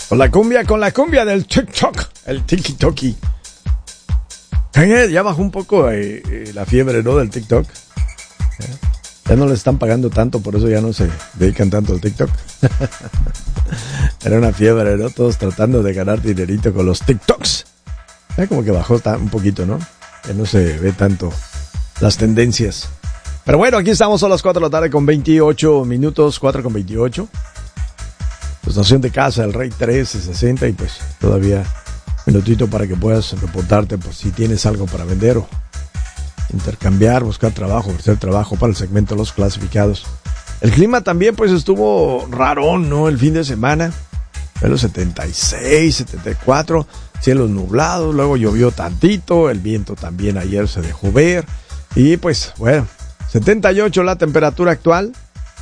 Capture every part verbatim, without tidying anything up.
Con la cumbia, con la cumbia del TikTok, el tiki-toki. Ya bajó un poco eh, eh, la fiebre, ¿no? Del TikTok. Ya no le están pagando tanto, por eso ya no se dedican tanto al TikTok. Era una fiebre, ¿no? Todos tratando de ganar dinerito con los TikToks. Ya como que bajó un poquito, ¿no? Ya no se ve tanto las tendencias. Pero bueno, aquí estamos a las cuatro de la tarde con veintiocho minutos, cuatro con veintiocho. Estación de casa, el Rey trece sesenta, y pues todavía un minutito para que puedas reportarte por si tienes algo para vender o intercambiar, buscar trabajo, ofrecer trabajo para el segmento de los clasificados. El clima también pues estuvo rarón, ¿no? El fin de semana, en los setenta y seis, setenta y cuatro, cielos nublados, luego llovió tantito, el viento también ayer se dejó ver, y pues bueno, setenta y ocho la temperatura actual.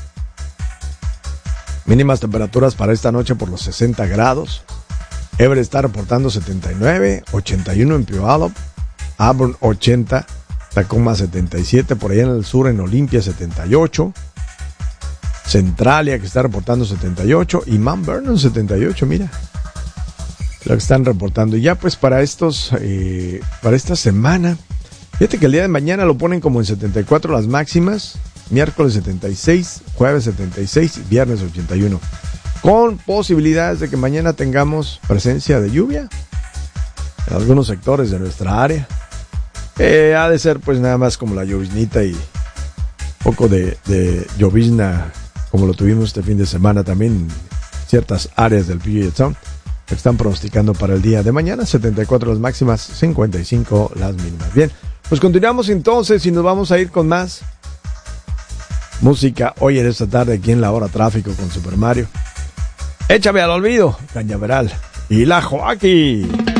Mínimas temperaturas para esta noche por los sesenta grados. Everett está reportando setenta y nueve, ochenta y uno en Puyallup, Auburn ochenta, Tacoma setenta y siete, por allá en el sur en Olympia setenta y ocho, Centralia que está reportando setenta y ocho y Mount Vernon setenta y ocho, mira lo que están reportando. Y ya pues para estos, eh, para esta semana, fíjate que el día de mañana lo ponen como en setenta y cuatro las máximas, miércoles setenta y seis, jueves setenta y seis y viernes ochenta y uno. Con posibilidades de que mañana tengamos presencia de lluvia en algunos sectores de nuestra área. Eh, ha de ser pues nada más como la lloviznita y poco de, de llovizna como lo tuvimos este fin de semana también en ciertas áreas del Puget Sound. Están pronosticando para el día de mañana setenta y cuatro las máximas, cincuenta y cinco las mínimas. Bien, pues continuamos entonces y nos vamos a ir con más música hoy en esta tarde aquí en La Hora Tráfico con Super Mario. Échame al olvido, Cañaveral y la Joaquín.